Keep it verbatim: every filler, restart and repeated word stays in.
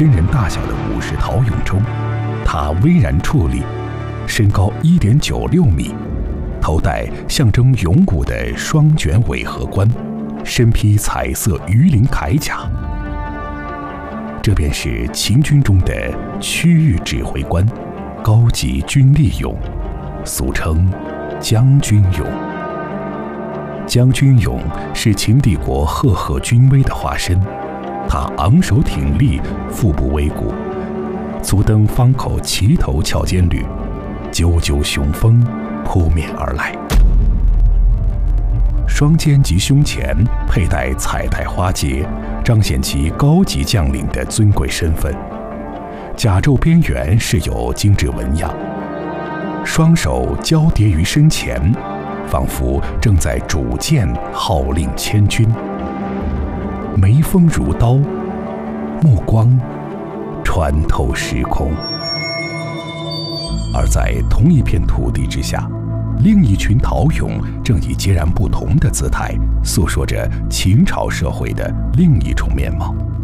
真人大小的武士陶俑中，他巍然矗立，身高 一点九六米，头戴象征勇武的双卷尾盒冠，身披彩色鱼鳞铠甲。这便是秦军中的区域指挥官，高级军力俑，俗称将军俑。将军俑是秦帝国赫赫军威的化身，他昂首挺立，腹部微鼓，足蹬方口齐头翘尖履，赳赳雄风扑面而来。双肩及胸前佩戴彩带花结，彰显其高级将领的尊贵身份。甲胄边缘饰有精致纹样，双手交叠于身前，仿佛正在主剑号令千军。眉峰如刀，目光穿透时空。而在同一片土地之下，另一群陶俑正以截然不同的姿态，诉说着秦朝社会的另一种面貌。